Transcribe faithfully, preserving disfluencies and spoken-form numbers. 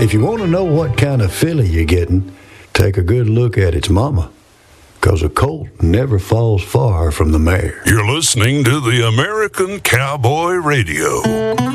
If you want to know what kind of filly you're getting, take a good look at its mama, because a colt never falls far from the mare. You're listening to the American Cowboy Radio.